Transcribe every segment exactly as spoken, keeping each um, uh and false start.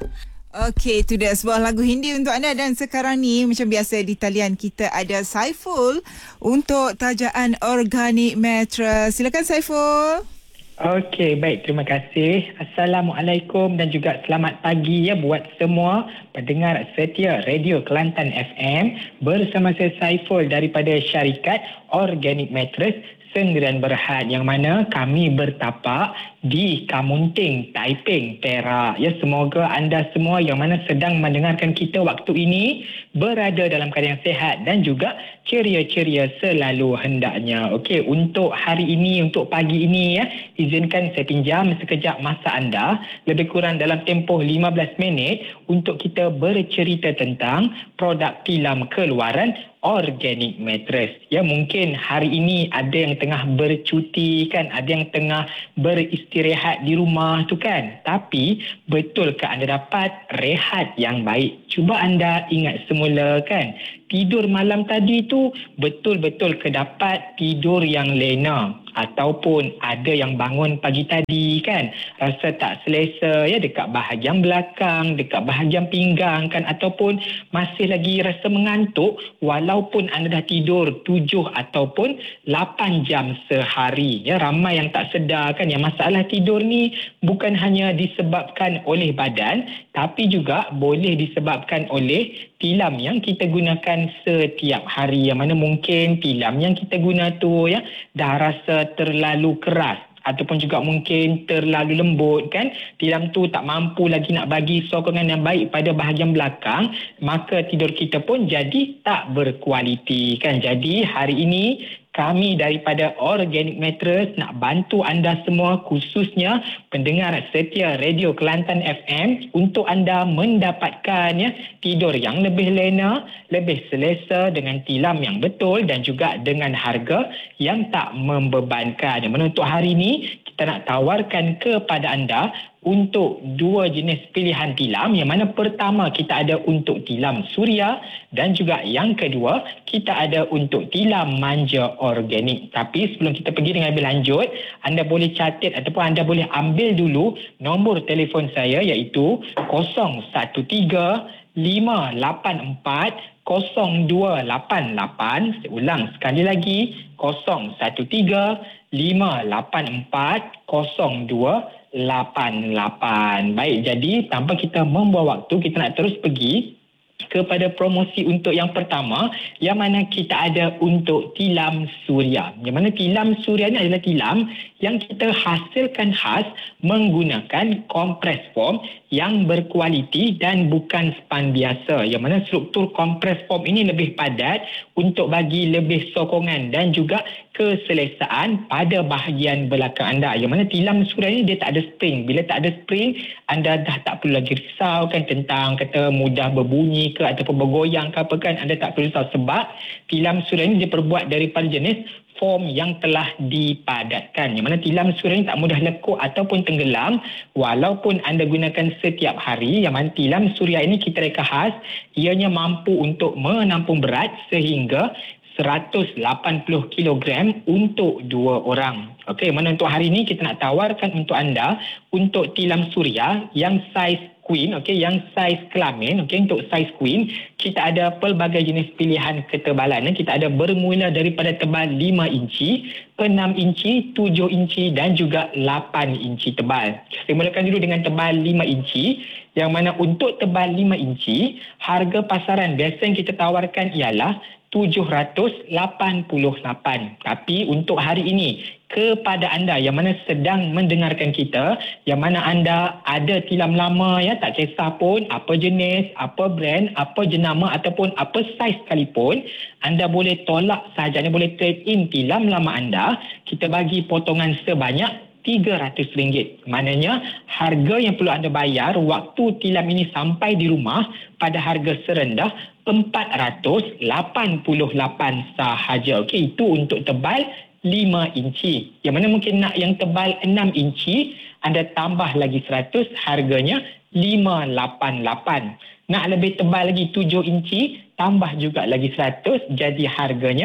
Okey, itu dia sebuah lagu Hindi untuk anda. Dan sekarang ni macam biasa di talian kita ada Saiful untuk tajaan Organic Mattress. Silakan Saiful. Okey, baik. Terima kasih. Assalamualaikum dan juga selamat pagi ya buat semua pendengar setia Radio Kelantan F M. Bersama saya Saiful daripada syarikat Organic Mattress Sendirian Berhad, yang mana kami bertapak di Kamunting, Taiping, Perak. Ya, semoga anda semua yang mana sedang mendengarkan kita waktu ini berada dalam keadaan sehat dan juga ceria-ceria selalu hendaknya. Okey, untuk hari ini, untuk pagi ini ya, izinkan saya pinjam sekejap masa anda, lebih kurang dalam tempoh lima belas minit untuk kita bercerita tentang produk tilam keluaran Organic Mattress. Ya, mungkin hari ini ada yang tengah bercuti kan, ada yang tengah beristirahat di rumah tu kan. Tapi betul ke anda dapat rehat yang baik? Cuba anda ingat semula kan, tidur malam tadi tu betul-betul ke dapat tidur yang lena? Ataupun ada yang bangun pagi tadi kan, rasa tak selesa ya dekat bahagian belakang, dekat bahagian pinggang kan, ataupun masih lagi rasa mengantuk walaupun anda dah tidur tujuh ataupun lapan jam sehari. Ya, ramai yang tak sedar kan, yang masalah tidur ni bukan hanya disebabkan oleh badan, tapi juga boleh disebabkan oleh tilam yang kita gunakan setiap hari, yang mana mungkin tilam yang kita guna tu ya dah rasa terlalu keras ataupun juga mungkin terlalu lembut kan, tilam tu tak mampu lagi nak bagi sokongan yang baik pada bahagian belakang, maka tidur kita pun jadi tak berkualiti kan. Jadi hari ini kami daripada Organic Mattress nak bantu anda semua, khususnya pendengar setia Radio Kelantan F M, untuk anda mendapatkan ya tidur yang lebih lena, lebih selesa dengan tilam yang betul dan juga dengan harga yang tak membebankan. Yang mana untuk hari ini kita nak tawarkan kepada anda untuk dua jenis pilihan tilam, yang mana pertama kita ada untuk tilam suria dan juga yang kedua kita ada untuk tilam manja organik. Tapi sebelum kita pergi dengan lebih lanjut, anda boleh catat ataupun anda boleh ambil dulu nombor telefon saya, iaitu kosong satu tiga lima lapan empat kosong dua lapan lapan. Saya ulang sekali lagi, kosong satu tiga lima lapan empat kosong dua lapan lapan. Baik, jadi tanpa kita membuang waktu, kita nak terus pergi kepada promosi untuk yang pertama, yang mana kita ada untuk tilam suria. Yang mana tilam suria ni adalah tilam yang kita hasilkan khas menggunakan kompres foam yang berkualiti dan bukan span biasa. Yang mana struktur kompres foam ini lebih padat untuk bagi lebih sokongan dan juga keselesaan pada bahagian belakang anda. Yang mana tilam suria ni dia tak ada spring. Bila tak ada spring, anda dah tak perlu lagi risau kan tentang kata mudah berbunyi ke ataupun bergoyang ke apa kan. Anda tak perlu risau sebab tilam suria ni diperbuat daripada jenis foam yang telah dipadatkan. Yang mana tilam suria ni tak mudah lekuk ataupun tenggelam walaupun anda gunakan setiap hari. Yang mana tilam suria ini kita reka khas, ianya mampu untuk menampung berat sehingga seratus lapan puluh kilogram untuk dua orang. Okey, mana untuk hari ini kita nak tawarkan untuk anda untuk tilam suria yang saiz queen, okey, yang saiz kelamin, okey, untuk saiz queen kita ada pelbagai jenis pilihan ketebalan. Kita ada bermula daripada tebal lima inci, enam inci, tujuh inci dan juga lapan inci tebal. Saya mulakan dulu dengan tebal lima inci, yang mana untuk tebal lima inci harga pasaran biasa yang kita tawarkan ialah tujuh ratus lapan puluh lapan. Tapi untuk hari ini, kepada anda yang mana sedang mendengarkan kita, yang mana anda ada tilam lama ya, tak kisah pun apa jenis, apa brand, apa jenama ataupun apa saiz sekalipun, anda boleh tolak sahaja, anda boleh trade in tilam lama anda, kita bagi potongan sebanyak tiga ratus ringgit. Maknanya harga yang perlu anda bayar waktu tilam ini sampai di rumah pada harga serendah empat ratus lapan puluh lapan sahaja. Okey, itu untuk tebal lima inci. Yang mana mungkin nak yang tebal enam inci, anda tambah lagi seratus, harganya lima ratus lapan puluh lapan. Nak lebih tebal lagi tujuh inci, tambah juga lagi seratus, jadi harganya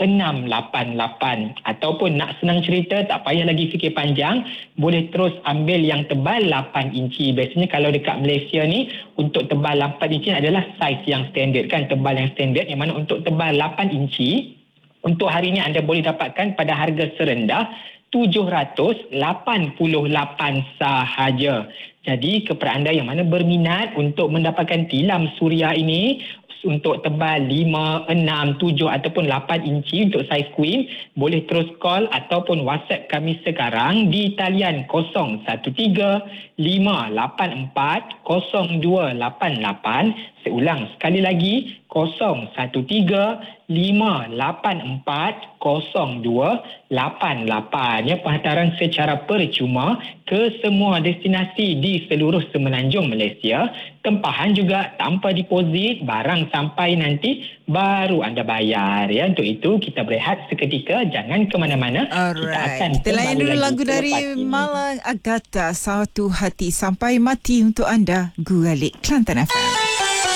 enam lapan lapan. Ataupun nak senang cerita, tak payah lagi fikir panjang, boleh terus ambil yang tebal lapan inci. Biasanya kalau dekat Malaysia ni, untuk tebal lapan inci adalah saiz yang standard kan, tebal yang standard, yang mana untuk tebal lapan inci, untuk hari ini anda boleh dapatkan pada harga serendah tujuh ratus lapan puluh lapan sahaja. Jadi kepada anda yang mana berminat untuk mendapatkan tilam suria ini untuk tebal lima, enam, tujuh ataupun lapan inci untuk saiz queen, boleh terus call ataupun WhatsApp kami sekarang di talian kosong satu tiga lima lapan empat kosong dua lapan lapan. Saya ulang sekali lagi, kosong satu tiga lima lapan empat kosong dua lapan lapan. Ya, penghantaran secara percuma ke semua destinasi di seluruh semenanjung Malaysia. Tempahan juga tanpa deposit, barang sampai nanti baru anda bayar. Ya, untuk itu kita berehat seketika, jangan ke mana-mana. Alright. Kita akan Kita layan dulu lagu dari Malang Agatha, Satu Hati Sampai Mati untuk anda, Guralik Kelantan F M.